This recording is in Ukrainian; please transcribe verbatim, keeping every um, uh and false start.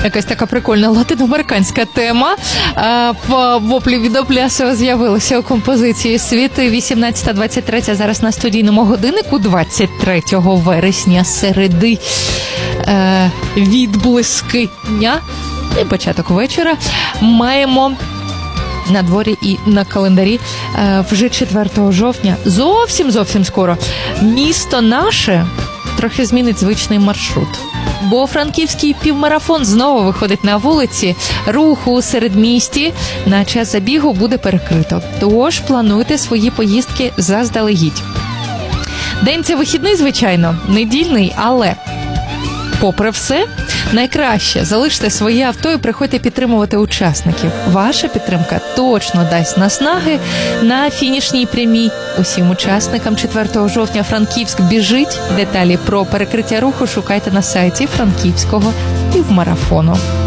Якась така прикольна латиноамериканська тема. В воплі від Оплясова з'явилася у композиції «Світи». вісімнадцята двадцять три зараз на студійному годиннику, двадцять третього вересня, середи, відблиски дня і початок вечора. Маємо на дворі і на календарі вже четвертого жовтня. Зовсім-зовсім скоро. Місто наше трохи змінить звичний маршрут. Бо франківський півмарафон знову виходить на вулиці. Рух у середмісті на час забігу буде перекрито. Тож плануйте свої поїздки заздалегідь. День це вихідний, звичайно, недільний, але попри все, найкраще залиште своє авто і приходьте підтримувати учасників. Ваша підтримка точно дасть наснаги на фінішній прямій. Усім учасникам четвертого жовтня Франківськ біжить. Деталі про перекриття руху шукайте на сайті Франківського півмарафону.